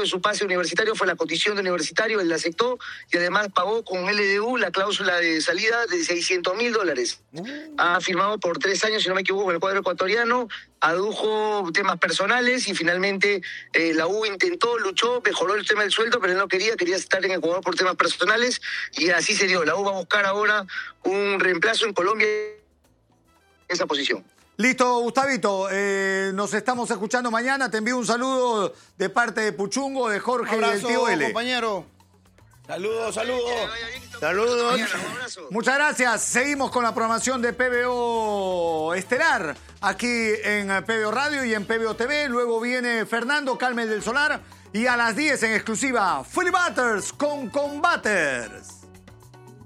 de su pase universitario fue la condición de universitario, él la aceptó y además pagó con LDU la cláusula de salida de $600,000. Ha firmado por 3 años, si no me equivoco, con el cuadro ecuatoriano, adujo temas personales y finalmente la U intentó, luchó, mejoró el tema del sueldo, pero él no quería estar en Ecuador por temas personales y así se dio. La U va a buscar ahora un reemplazo en Colombia en esa posición. Listo, Gustavito, nos estamos escuchando mañana. Te envío un saludo de parte de Puchungo, de Jorge y del tío L. Compañero. Saludos. Saludos. Muchas gracias. Seguimos con la programación de PBO Estelar, aquí en PBO Radio y en PBO TV. Luego viene Fernando Calmes del Solar y a las 10 en exclusiva, Philly Butters con Combaters.